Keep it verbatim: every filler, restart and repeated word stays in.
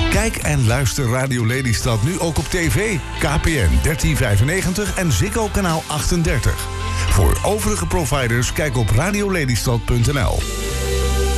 Kijk en luister Radio Lelystad nu ook op tv, K P N dertien vijfennegentig en Ziggo kanaal achtendertig. Voor overige providers kijk op radiolelystad punt n l.